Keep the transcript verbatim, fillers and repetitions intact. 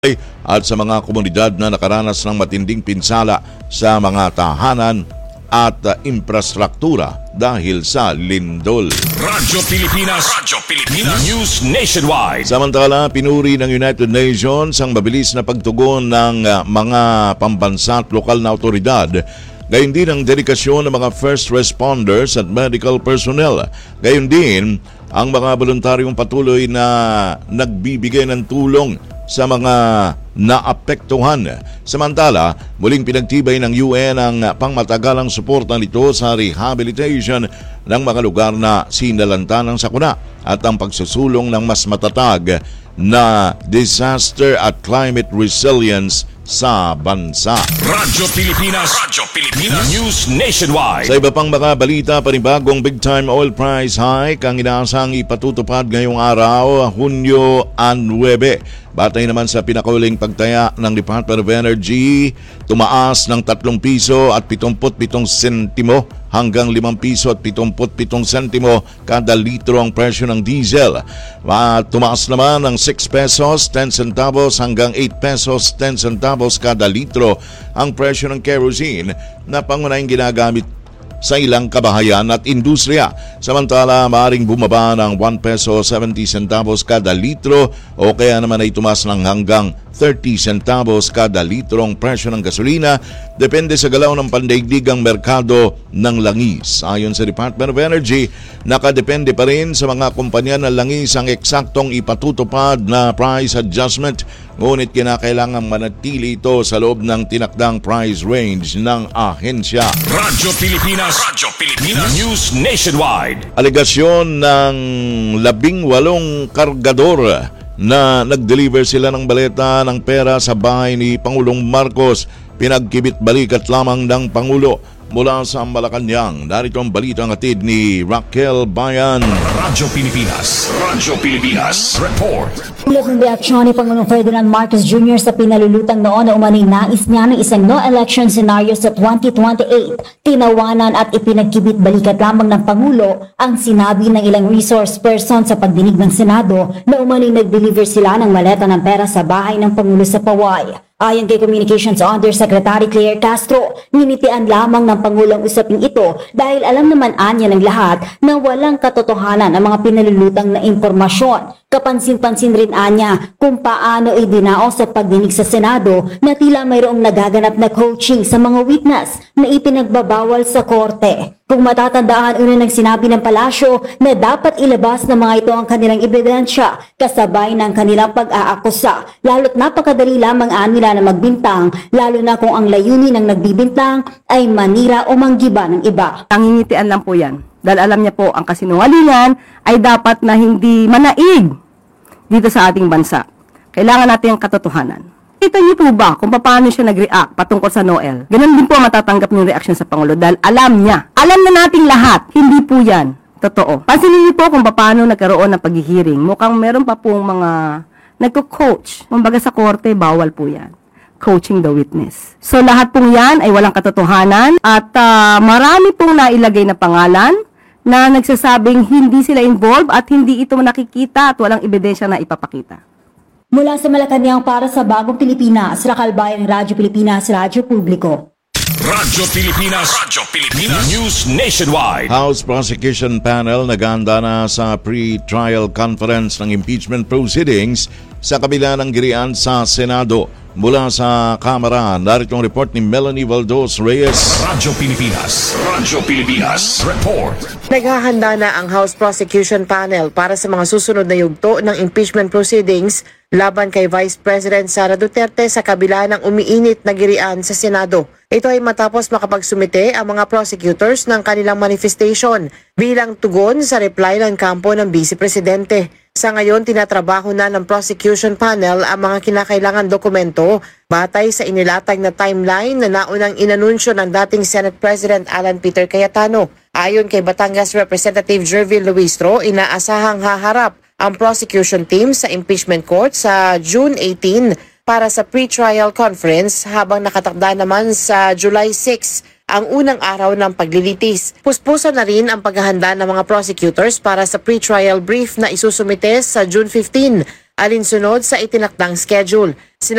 at sa mga komunidad na nakaranas ng matinding pinsala sa mga tahanan at uh, infrastruktura dahil sa lindol. Radyo Pilipinas, Radyo Pilipinas, News Nationwide. Samantala, pinuri ng United Nations ang mabilis na pagtugon ng uh, mga pambansa at lokal na autoridad. Gayon din ang dedikasyon ng mga first responders at medical personnel. Gayon din ang mga voluntaryong patuloy na nagbibigay ng tulong sa mga naapektuhan. Samantala, muling pinagtibay ng U N ang pangmatagalang suporta nito sa rehabilitation ng mga lugar na sinalanta ng sakuna at ang pagsusulong ng mas matatag na disaster at climate resilience sa bansa. Radyo Pilipinas, Radyo Pilipinas, News Nationwide. Sa iba pang mga balita, panibagong big-time oil price hike ang inaasang ipatutupad ngayong araw, Hunyo nine. Batay naman sa pinakauling pagtaya ng Department of Energy, tumaas ng tatlong piso at pitongput pitong sentimo hanggang limang piso at pitongput pitong sentimo kada litro ang presyo ng diesel. At tumaas naman ng six pesos ten centavos hanggang eight pesos ten centavos kada litro ang presyo ng kerosene na pangunahing ginagamit sa ilang kabahayan at industriya. Samantala, maaaring bumaba ng one peso seventy centavos kada litro o kaya naman ay tumaas ng hanggang thirty centavos kada litro ang presyo ng gasolina, depende sa galaw ng pandaigdig ang merkado ng langis. Ayon sa Department of Energy, nakadepende pa rin sa mga kumpanya ng langis ang eksaktong ipatutupad na price adjustment, ngunit kinakailangang manatili ito sa loob ng tinakdang price range ng ahensya. Radyo Pilipinas, Radyo Pilipinas, News Nationwide. Alegasyon ng labing walong kargador na nag-deliver sila ng baleta ng pera sa bahay ni Pangulong Marcos, pinagkibit balikat lamang ng Pangulo. Mula sa Malacanang, narito ang balita ng hatid ni Raquel Bayan. Radyo Pilipinas, Radyo Pilipinas, Report. Ulat ng reaksyon ni Pangulong Ferdinand Marcos Junior sa pinalulutang noon na umano'y nais niya ng isang no-election scenario sa twenty twenty-eight. Tinawanan at ipinagkibit balikat lamang ng Pangulo ang sinabi ng ilang resource person sa pagdinig ng Senado na umano'y nag-deliver sila ng maleta ng pera sa bahay ng Pangulo sa Paway. Ayon kay Communications Undersecretary Claire Castro, ninitian lamang ng Pangulong usaping ito dahil alam naman anya ng lahat na walang katotohanan ang mga pinalulutang na impormasyon. Kapansin-pansin rin anya kung paano idinaos sa pagdinig sa Senado na tila mayroong nagaganap na coaching sa mga witness na ipinagbabawal sa korte. Kung matatandaan, una nang sinabi ng palasyo na dapat ilabas ng mga ito ang kanilang ebidensya kasabay ng kanilang pag-aakusa. Lalo't napakadali lamang nila na magbintang, lalo na kung ang layunin ng nagbibintang ay manira o manggiba ng iba. Nangingitian lang po yan. Dahil alam niya po ang kasinungalingan ay dapat na hindi manaig dito sa ating bansa. Kailangan natin ang katotohanan. Kita niyo po ba kung paano siya nag-react patungkol sa Noel? Ganun din po matatanggap ng reaction sa Pangulo dahil alam niya. Alam na nating lahat, hindi po yan totoo. Pansinin niyo po kung paano nagkaroon ng paghihiring. Mukhang meron pa pong mga nagko-coach. Kumbaga sa korte, bawal po yan. Coaching the witness. So lahat pong yan ay walang katotohanan at uh, marami pong nailagay na pangalan na nagsasabing hindi sila involved at hindi ito nakikita at walang ebidensya na ipapakita. Mula sa Malacanang para sa Bagong Pilipinas, Raquel Bayan, Radyo Pilipinas, Radyo Publiko. Radyo Pilipinas, Radyo Pilipinas, News Nationwide. House Prosecution Panel naghahanda na sa pre-trial conference ng impeachment proceedings sa kabila ng girian sa Senado. Mula sa Kamara, narito ang report ni Melanie Valdos Reyes. Radyo Pilipinas, Radyo Pilipinas, Report. Naghahanda na ang House Prosecution Panel para sa mga susunod na yugto ng impeachment proceedings laban kay Vice President Sara Duterte sa kabila ng umiinit na girian sa Senado. Ito ay matapos makapagsumite ang mga prosecutors ng kanilang manifestation bilang tugon sa reply ng kampo ng Vice Presidente. Sa ngayon, tinatrabaho na ng prosecution panel ang mga kinakailangan dokumento batay sa inilatag na timeline na naunang inanunsyo ng dating Senate President Alan Peter Cayetano. Ayon kay Batangas Representative Jervil Luistro, inaasahang haharap ang prosecution team sa impeachment court sa June eighteen para sa pre-trial conference habang nakatakda naman sa July six ang unang araw ng paglilitis. Puspusan na rin ang paghahanda ng mga prosecutors para sa pre-trial brief na isusumite sa June fifteen alinsunod sa itinakdang schedule.